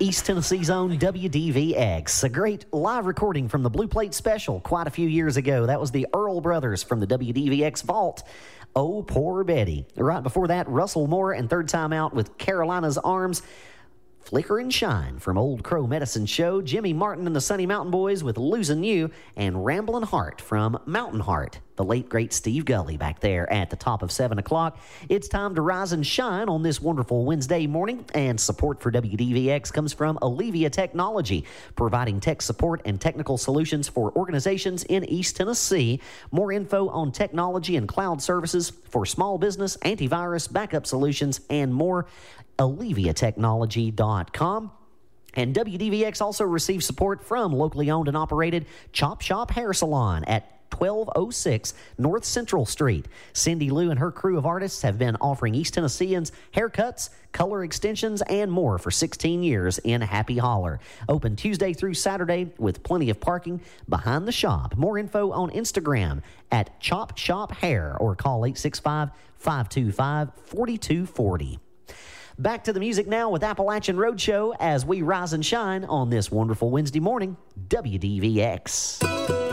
East Tennessee's own WDVX. A great live recording from the Blue Plate Special quite a few years ago. That was the Earl Brothers from the WDVX Vault. Oh, Poor Betty. Right before that, Russell Moore and Third Time Out with Carolina's Arms. Flicker and Shine from Old Crow Medicine Show. Jimmy Martin and the Sunny Mountain Boys with Losing You. And Ramblin' Heart from Mountain Heart. The late, great Steve Gully back there at the top of 7 o'clock. It's time to rise and shine on this wonderful Wednesday morning. And support for WDVX comes from Allevia Technology, providing tech support and technical solutions for organizations in East Tennessee. More info on technology and cloud services for small business, antivirus, backup solutions, and more. AlleviaTechnology.com. And WDVX also receives support from locally owned and operated Chop Shop Hair Salon at 1206 North Central Street. Cindy Lou and her crew of artists have been offering East Tennesseans haircuts, color extensions, and more for 16 years in Happy Holler. Open Tuesday through Saturday with plenty of parking behind the shop. More info on Instagram at Chop Shop Hair or call 865-525-4240. Back to the music now with Appalachian Roadshow as we rise and shine on this wonderful Wednesday morning. WDVX.